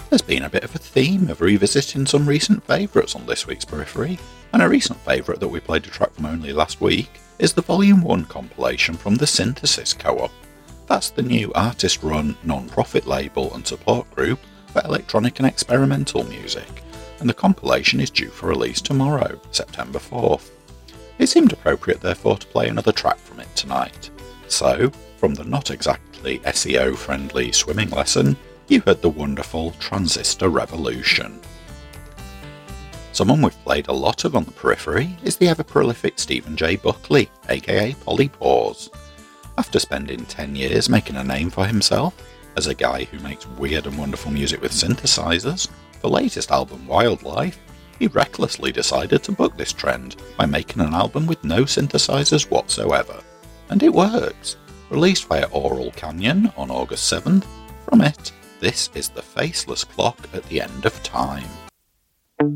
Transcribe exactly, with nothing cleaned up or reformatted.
There's been a bit of a theme of revisiting some recent favourites on this week's Periphery, and a recent favourite that we played a track from only last week is the Volume one compilation from the Synthesis Co-op. That's the new artist-run, non-profit label and support group for electronic and experimental music, and the compilation is due for release tomorrow, September fourth. It seemed appropriate therefore to play another track from it tonight. So, from the not exactly S E O-friendly swimming lesson, you heard the wonderful Transistor Revolution. Someone we've played a lot of on the Periphery is the ever-prolific Stephen J. Buckley, aka Polypores. After spending ten years making a name for himself as a guy who makes weird and wonderful music with synthesizers, for latest album Wildlife, he recklessly decided to buck this trend by making an album with no synthesizers whatsoever. And it works! Released via Aural Canyon on August seventh, from it, this is The Faceless Clock at the End of Time.